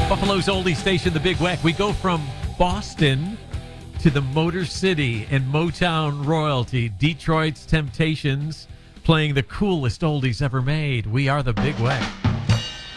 Buffalo's oldie station, the Big Weck. We go from Boston to the Motor City and Motown royalty. Detroit's Temptations playing the coolest oldies ever made. We are the Big Weck.